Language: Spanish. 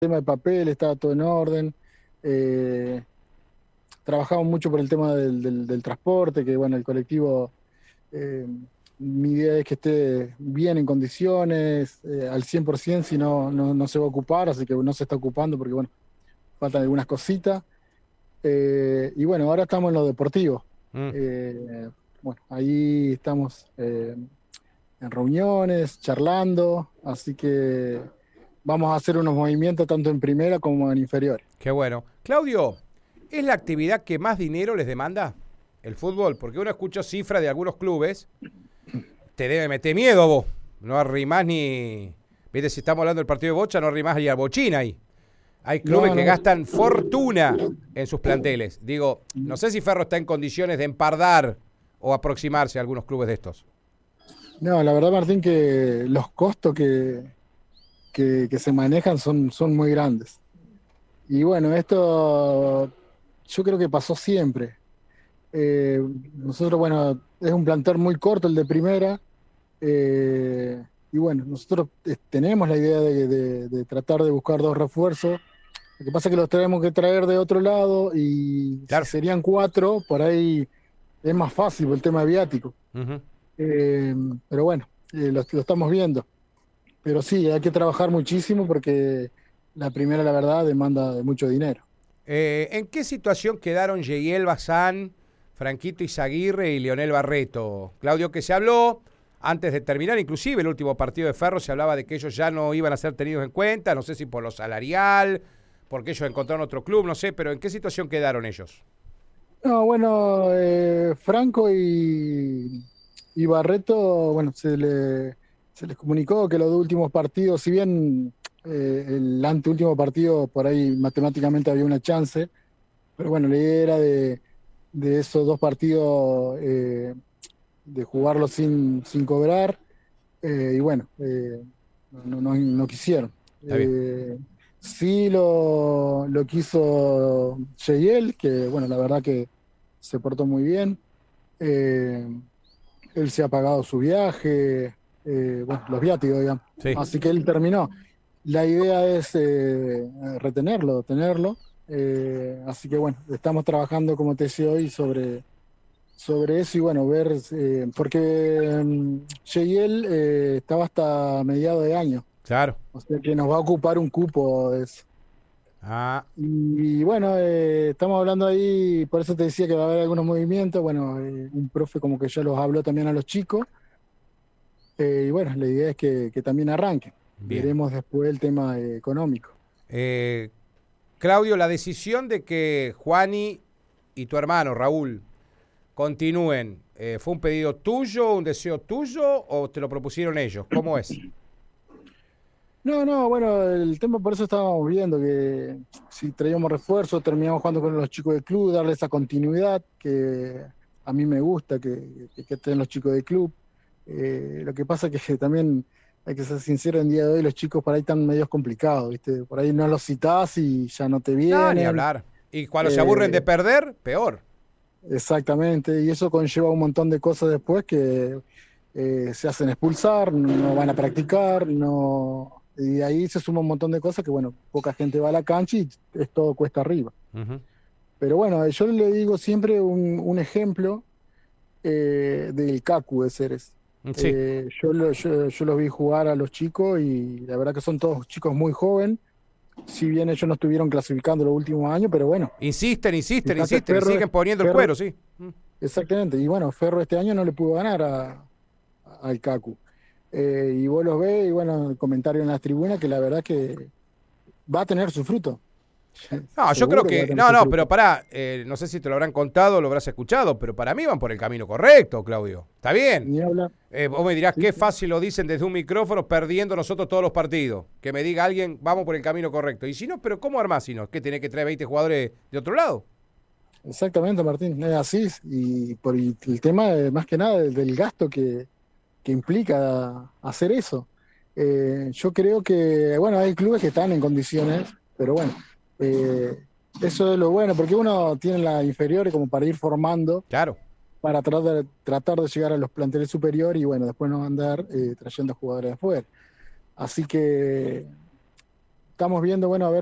tema de papel, estaba todo en orden. Eh, Trabajamos mucho por el tema del transporte, que bueno, el colectivo, eh, mi idea es que esté bien en condiciones, al 100%, si no se va a ocupar, así que no se está ocupando porque bueno, faltan algunas cositas. Y bueno, ahora estamos en lo deportivo. Mm. Bueno, ahí estamos en reuniones, charlando, así que vamos a hacer unos movimientos tanto en primera como en inferior. Qué bueno. Claudio, ¿es la actividad que más dinero les demanda el fútbol? Porque uno escucha cifras de algunos clubes, te debe meter miedo vos. No arrimás ni... Viste, si estamos hablando del partido de Bocha, no arrimás ni a bochín ahí. Hay clubes No, que no, gastan fortuna en sus planteles. Digo, no sé si Ferro está en condiciones de empardar o aproximarse a algunos clubes de estos. no, la verdad, Martín, que los costos que se manejan son muy grandes. Y bueno, esto yo creo que pasó siempre. Eh, Nosotros, bueno, es un plantel muy corto el de primera. Y bueno, nosotros tenemos la idea de tratar de buscar dos refuerzos. Lo que pasa es que los tenemos que traer de otro lado y si Claro. serían cuatro, por ahí es más fácil por el tema viático. Ujú. Eh, pero bueno, lo estamos viendo. Pero sí, hay que trabajar muchísimo porque la primera, la verdad, demanda de mucho dinero. ¿En qué situación quedaron Yehiel Bazán, Franquito Izaguirre y Leonel Barreto? Claudio, que se habló antes de terminar, inclusive el último partido de Ferro, se hablaba de que ellos ya no iban a ser tenidos en cuenta, no sé si por lo salarial, porque ellos encontraron otro club, no sé, pero ¿en qué situación quedaron ellos? No, bueno, Franco y Barreto, bueno, se les comunicó que los dos últimos partidos, si bien el anteúltimo partido por ahí matemáticamente había una chance, pero bueno, la idea era de esos dos partidos de jugarlos sin cobrar, y bueno, no quisieron. Está bien. Sí lo quiso Yehiel, que bueno, la verdad que se portó muy bien. Eh, Él se ha pagado su viaje, bueno, los viáticos, digamos. Sí. Así que él terminó. La idea es retenerlo, tenerlo. Así que bueno, estamos trabajando, como te decía hoy, sobre eso y bueno, ver, porque JL estaba hasta mediados de año, Claro. o sea que nos va a ocupar un cupo de eso. Ah, Y bueno, estamos hablando ahí, por eso te decía que va a haber algunos movimientos. Bueno, un profe como que ya los habló también a los chicos. Y bueno, la idea es que también arranque. bien. Veremos después el tema económico. Eh, Claudio, la decisión de que Juani y tu hermano Raúl continúen, ¿fue un pedido tuyo, un deseo tuyo o te lo propusieron ellos? ¿Cómo es? No, no, bueno, el tema por eso estábamos viendo que si traíamos refuerzos, terminamos jugando con los chicos del club, darle esa continuidad que a mí me gusta que estén los chicos del club. Lo que pasa es que también hay que ser sincero, en día de hoy los chicos por ahí están medios complicados, ¿viste? Por ahí no los citás y ya no te No, ni vienen. hablar. Y cuando se aburren de Eh, perder, peor. Exactamente, y eso conlleva un montón de cosas después que se hacen expulsar, no van a practicar, no, y ahí se suma un montón de cosas que, bueno, poca gente va a la cancha y es todo cuesta arriba. Ujú. Pero bueno, yo le digo siempre un ejemplo del Cacu de Ceres. Sí. Yo los vi jugar a los chicos y la verdad que son todos chicos muy jóvenes, si bien ellos no estuvieron clasificando los últimos años, pero bueno, Insisten, insisten, fíjate, insisten y siguen poniendo el cuero, sí. exactamente, y bueno, Ferro este año no le pudo ganar al Cacu. Y vos los ves, y bueno, el comentario en las tribunas, que la verdad que va a tener su fruto. No, yo creo Seguro que va a que. tener No, su no, pero fruto. pará. No sé si te lo habrán contado, lo habrás escuchado, pero para mí van por el camino correcto, Claudio. Está bien. Ni hablar. Vos me dirás Sí, qué sí. fácil lo dicen desde un micrófono perdiendo nosotros todos los partidos. Que me diga alguien, vamos por el camino correcto. Y si no, pero ¿cómo armás si no? ¿Qué tenés que traer 20 jugadores de otro lado? Exactamente, Martín, es así. Y por el tema, más que nada, del gasto que implica hacer eso. Yo creo que, bueno, hay clubes que están en condiciones, pero bueno, eh, eso es lo bueno, porque uno tiene las inferiores como para ir formando Claro. para tratar de llegar a los planteles superiores y bueno, después no andar trayendo jugadores de afuera. Así que estamos viendo, bueno, a ver